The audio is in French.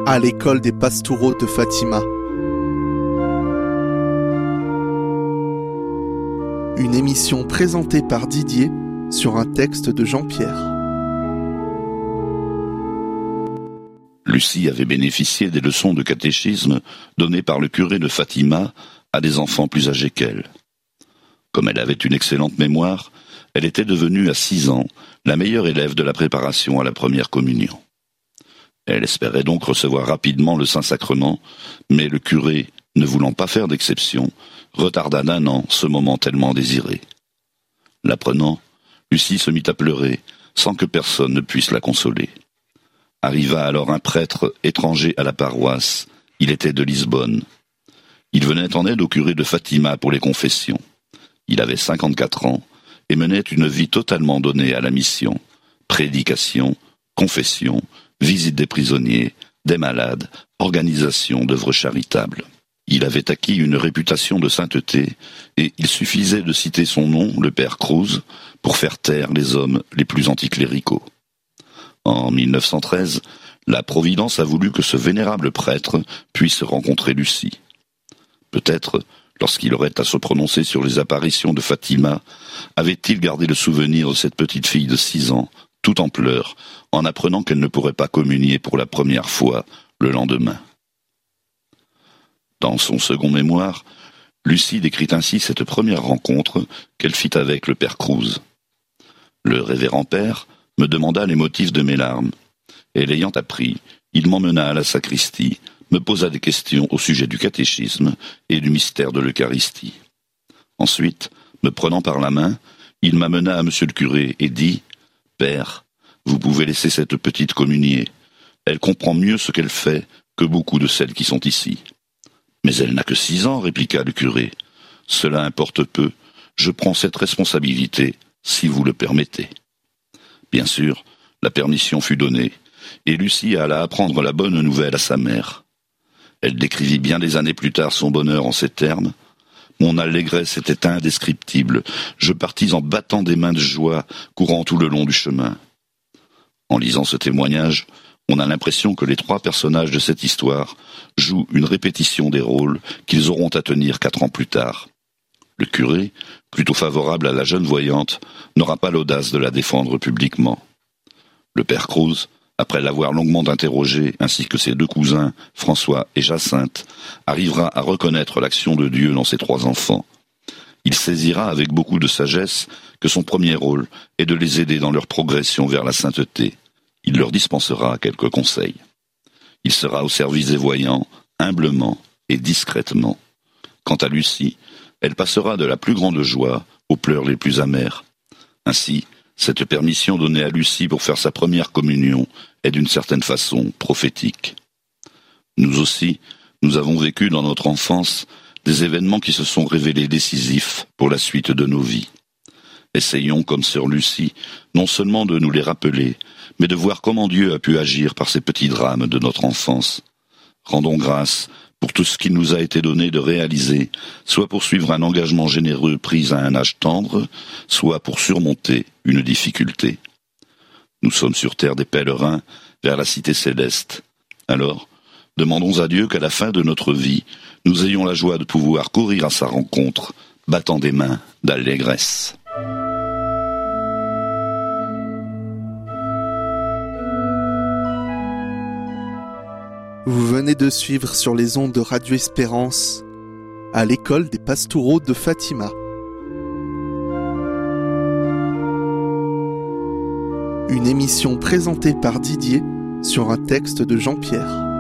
à l'école des Pastoureaux de Fatima. Une émission présentée par Didier sur un texte de Jean-Pierre. Lucie avait bénéficié des leçons de catéchisme données par le curé de Fatima à des enfants plus âgés qu'elle. Comme elle avait une excellente mémoire, elle était devenue à 6 ans la meilleure élève de la préparation à la première communion. Elle espérait donc recevoir rapidement le Saint-Sacrement, mais le curé, ne voulant pas faire d'exception, retarda d'1 an ce moment tellement désiré. L'apprenant, Lucie se mit à pleurer, sans que personne ne puisse la consoler. Arriva alors un prêtre étranger à la paroisse. Il était de Lisbonne. Il venait en aide au curé de Fatima pour les confessions. Il avait 54 ans et menait une vie totalement donnée à la mission. Prédication, confession, visite des prisonniers, des malades, organisation d'œuvres charitables. Il avait acquis une réputation de sainteté et il suffisait de citer son nom, le père Cruz, pour faire taire les hommes les plus anticléricaux. En 1913, la Providence a voulu que ce vénérable prêtre puisse rencontrer Lucie. Peut-être, lorsqu'il aurait à se prononcer sur les apparitions de Fatima, avait-il gardé le souvenir de cette petite fille de 6 ans, tout en pleurs, en apprenant qu'elle ne pourrait pas communier pour la première fois le lendemain. Dans son second mémoire, Lucie décrit ainsi cette première rencontre qu'elle fit avec le père Cruz. Le révérend père me demanda les motifs de mes larmes, et l'ayant appris, il m'emmena à la sacristie, me posa des questions au sujet du catéchisme et du mystère de l'Eucharistie. Ensuite, me prenant par la main, il m'amena à monsieur le curé et dit « Père, vous pouvez laisser cette petite communier. Elle comprend mieux ce qu'elle fait que beaucoup de celles qui sont ici. » « Mais elle n'a que 6 ans, répliqua le curé. « Cela importe peu. Je prends cette responsabilité, si vous le permettez. » Bien sûr, la permission fut donnée, et Lucie alla apprendre la bonne nouvelle à sa mère. Elle décrivit bien des années plus tard son bonheur en ces termes. « Mon allégresse était indescriptible. Je partis en battant des mains de joie, courant tout le long du chemin. » En lisant ce témoignage, on a l'impression que les 3 personnages de cette histoire jouent une répétition des rôles qu'ils auront à tenir 4 ans plus tard. Le curé, plutôt favorable à la jeune voyante, n'aura pas l'audace de la défendre publiquement. Le père Cruz, après l'avoir longuement interrogé, ainsi que ses 2 cousins, François et Jacinthe, arrivera à reconnaître l'action de Dieu dans ses 3 enfants. Il saisira avec beaucoup de sagesse que son premier rôle est de les aider dans leur progression vers la sainteté. Il leur dispensera quelques conseils. Il sera au service des voyants, humblement et discrètement. Quant à Lucie, elle passera de la plus grande joie aux pleurs les plus amers. Ainsi, cette permission donnée à Lucie pour faire sa première communion est d'une certaine façon prophétique. Nous aussi, nous avons vécu dans notre enfance des événements qui se sont révélés décisifs pour la suite de nos vies. Essayons, comme sœur Lucie, non seulement de nous les rappeler, mais de voir comment Dieu a pu agir par ces petits drames de notre enfance. Rendons grâce pour tout ce qu'il nous a été donné de réaliser, soit pour suivre un engagement généreux pris à un âge tendre, soit pour surmonter une difficulté. Nous sommes sur terre des pèlerins vers la cité céleste. Alors, demandons à Dieu qu'à la fin de notre vie, nous ayons la joie de pouvoir courir à sa rencontre, battant des mains d'allégresse. Vous venez de suivre sur les ondes de Radio Espérance à l'école des Pastoureaux de Fatima. Une émission présentée par Didier sur un texte de Jean-Pierre.